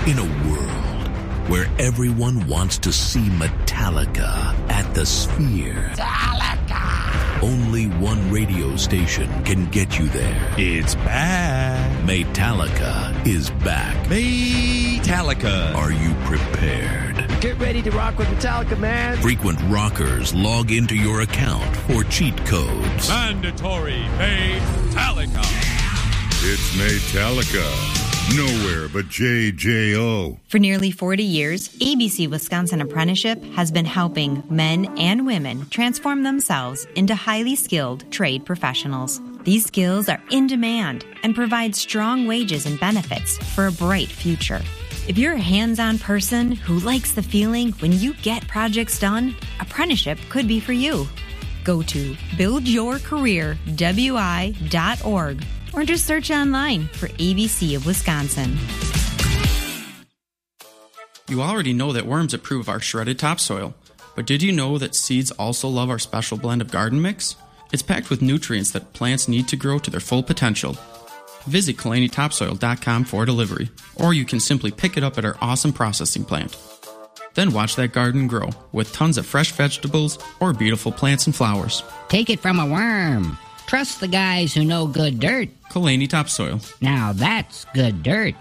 In a world where everyone wants to see Metallica at the Sphere, only one radio station can get you there. It's back. Metallica is back. Metallica. Are you prepared? Get ready to rock with Metallica, man. Frequent rockers, log into your account for cheat codes. Mandatory Metallica. It's Metallica. Nowhere but JJO. For nearly 40 years, ABC Wisconsin Apprenticeship has been helping men and women transform themselves into highly skilled trade professionals. These skills are in demand and provide strong wages and benefits for a bright future. If you're a hands-on person who likes the feeling when you get projects done, apprenticeship could be for you. Go to buildyourcareerwi.org or just search online for ABC of Wisconsin. You already know that worms approve our shredded topsoil, but did you know that seeds also love our special blend of garden mix? It's packed with nutrients that plants need to grow to their full potential. Visit KalaniTopsoil.com for delivery, or you can simply pick it up at our awesome processing plant. Then watch that garden grow with tons of fresh vegetables or beautiful plants and flowers. Take it from a worm. Trust the guys who know good dirt. Kalani Topsoil. Now that's good dirt.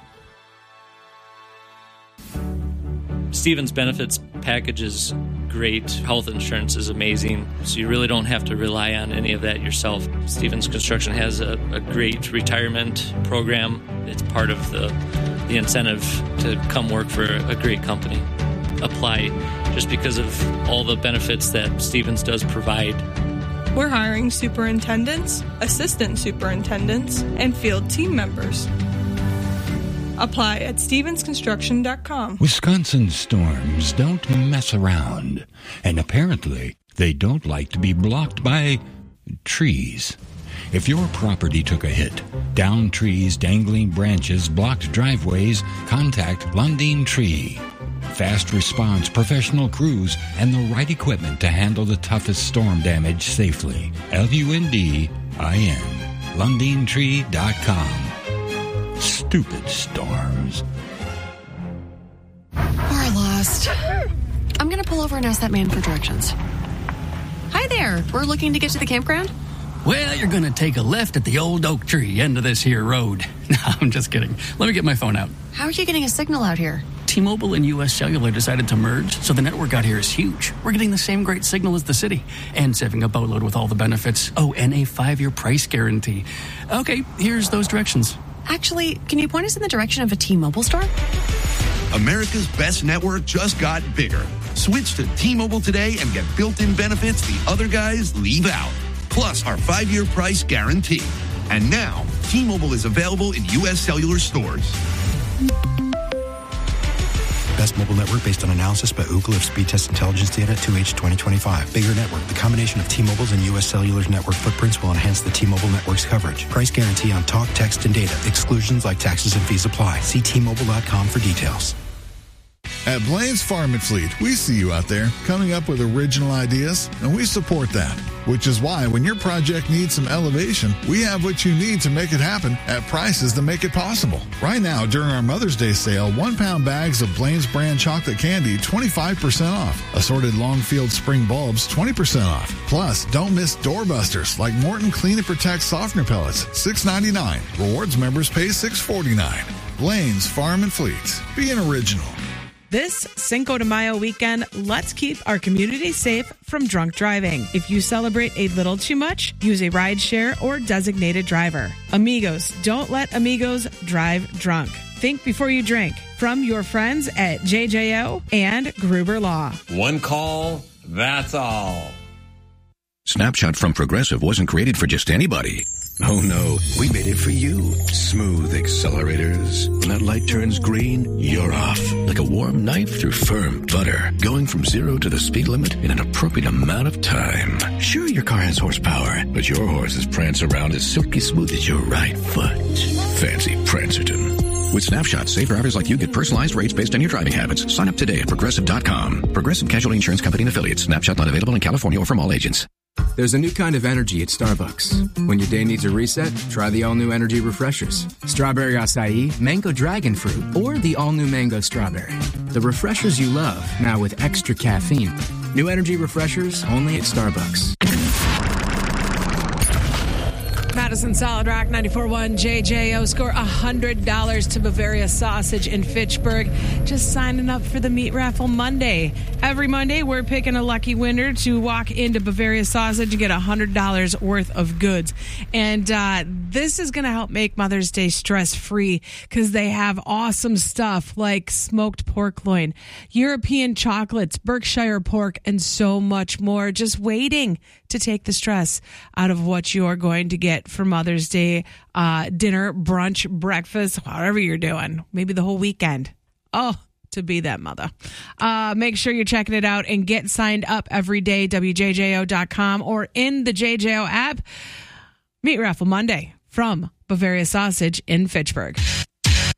Stevens Benefits package is great. Health insurance is amazing, so you really don't have to rely on any of that yourself. Stevens Construction has a great retirement program. It's part of the incentive to come work for a great company. Apply just because of all the benefits that Stevens does provide. We're hiring superintendents, assistant superintendents, and field team members. Apply at stevensconstruction.com. Wisconsin storms don't mess around, and apparently they don't like to be blocked by trees. If your property took a hit, downed trees, dangling branches, blocked driveways, contact Lundin Tree. Fast response, professional crews, and the right equipment to handle the toughest storm damage safely. LUNDIN. LundinTree.com. Stupid storms. We're lost. I'm going to pull over and ask that man for directions. Hi there. We're looking to get to the campground. Well, you're going to take a left at the old oak tree end of this here road. No, I'm just kidding. Let me get my phone out. How are you getting a signal out here? T-Mobile and U.S. Cellular decided to merge, so the network out here is huge. We're getting the same great signal as the city, and saving a boatload with all the benefits. Oh, and a 5-year price guarantee. Okay, here's those directions. Actually, can you point us in the direction of a T-Mobile store? America's best network just got bigger. Switch to T-Mobile today and get built-in benefits the other guys leave out. Plus our 5-year price guarantee. And now, T-Mobile is available in U.S. Cellular stores. Best mobile network based on analysis by Ookla of speed test intelligence data at 2H 2025. Bigger network. The combination of T-Mobile's and U.S. Cellular's network footprints will enhance the T-Mobile network's coverage. Price guarantee on talk, text, and data. Exclusions like taxes and fees apply. See T-Mobile.com for details. At Blaine's Farm and Fleet, we see you out there coming up with original ideas, and we support that. Which is why when your project needs some elevation, we have what you need to make it happen at prices that make it possible. Right now, during our Mother's Day sale, 1-pound bags of Blaine's brand chocolate candy, 25% off. Assorted Longfield spring bulbs, 20% off. Plus, don't miss doorbusters like Morton Clean and Protect softener pellets, $6.99. Rewards members pay $6.49. Blaine's Farm and Fleet. Be an original. This Cinco de Mayo weekend, let's keep our community safe from drunk driving. If you celebrate a little too much, use a rideshare or designated driver. Amigos, don't let amigos drive drunk. Think before you drink. From your friends at JJO and Gruber Law. One call, that's all. Snapshot from Progressive wasn't created for just anybody. Oh no, we made it for you. Smooth accelerators. When that light turns green, you're off. Like a warm knife through firm butter. Going from 0 to the speed limit in an appropriate amount of time. Sure, your car has horsepower, but your horses prance around as silky smooth as your right foot. Fancy Prancerton. With Snapshot, safe drivers like you get personalized rates based on your driving habits. Sign up today at Progressive.com. Progressive Casualty Insurance Company and Affiliates. Snapshot not available in California or from all agents. There's a new kind of energy at Starbucks. When your day needs a reset, try the all-new energy refreshers. Strawberry acai, mango dragon fruit, or the all-new mango strawberry. The refreshers you love, now with extra caffeine. New energy refreshers only at Starbucks. Madison Solid Rock 94.1 JJO. Score $100 to Bavaria Sausage in Fitchburg. Just signing up for the Meat Raffle Monday. Every Monday, we're picking a lucky winner to walk into Bavaria Sausage and get $100 worth of goods. And this is going to help make Mother's Day stress-free because they have awesome stuff like smoked pork loin, European chocolates, Berkshire pork, and so much more. Just waiting to take the stress out of what you're going to get for Mother's Day dinner, brunch, breakfast, whatever you're doing. Maybe the whole weekend. Oh, to be that mother. Make sure you're checking it out and get signed up every day, WJJO.com or in the JJO app. Meat Raffle Monday from Bavaria Sausage in Fitchburg.